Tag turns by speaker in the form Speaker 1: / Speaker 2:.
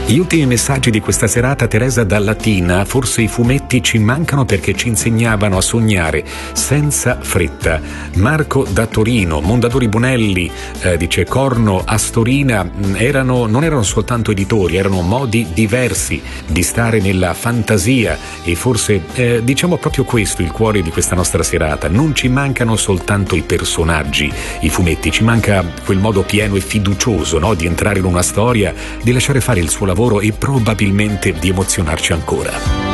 Speaker 1: Gli ultimi messaggi di questa serata, Teresa da Latina: forse i fumetti ci mancano perché ci insegnavano a sognare senza fretta. Marco da Torino: Mondadori Bonelli, dice Corno Astorina, non erano soltanto editori, erano modi diversi di stare nella fantasia, e forse diciamo proprio questo il cuore di questa nostra serata. Non ci mancano soltanto i personaggi, i fumetti, ci manca quel modo pieno e fiducioso, no? Di entrare in una storia, di lasciare fare il suo lavoro e probabilmente di emozionarci ancora.